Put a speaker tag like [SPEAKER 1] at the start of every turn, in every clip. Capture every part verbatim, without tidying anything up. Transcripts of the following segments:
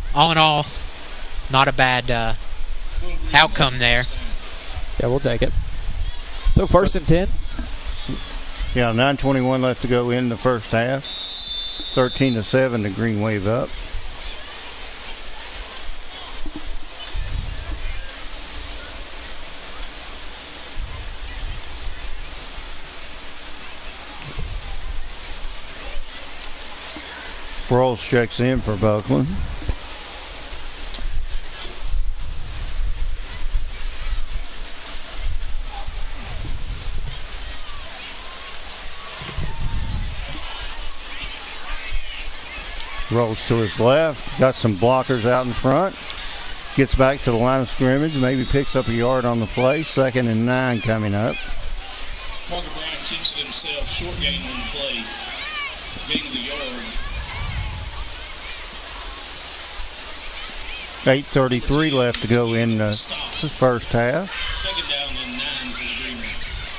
[SPEAKER 1] all in all, not a bad uh, outcome there.
[SPEAKER 2] Yeah, we'll take it. So first and ten.
[SPEAKER 3] Yeah, nine twenty-one left to go in the first half. thirteen to seven, the Green Wave up. Broyles checks in for Buckland. Rolls to his left, got some blockers out in front. Gets back to the line of scrimmage, maybe picks up a yard on the play. Second and nine coming up.
[SPEAKER 4] Parker Bryant keeps it himself, short gain on the play. Gain of the yard.
[SPEAKER 3] eight thirty-three left to go in the first half.
[SPEAKER 4] Second down and nine for the Green Wave.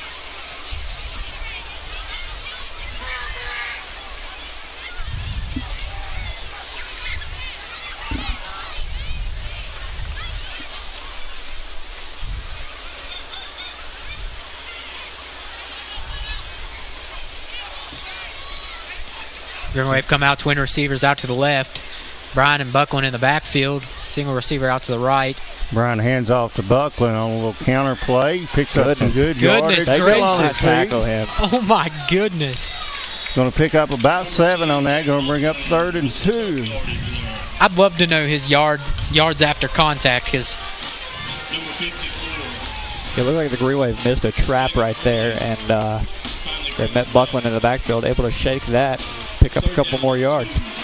[SPEAKER 1] Green Wave come out, twin receivers out to the left. Bryan and Buckland in the backfield. Single receiver out to the right.
[SPEAKER 3] Bryan hands off to Buckland on a little counter play. Picks
[SPEAKER 2] Goodness.
[SPEAKER 3] up some good
[SPEAKER 1] Goodness
[SPEAKER 3] yardage.
[SPEAKER 1] gracious.
[SPEAKER 2] Tackle him.
[SPEAKER 1] Oh my goodness.
[SPEAKER 3] Going to pick up about seven on that. Going to bring up third and two.
[SPEAKER 1] I'd love to know his yard yards after contact because
[SPEAKER 4] Number fifty-four.
[SPEAKER 2] It looked like the Green Wave missed a trap right there, and uh, they met Buckland in the backfield, able to shake that, pick up a couple more yards.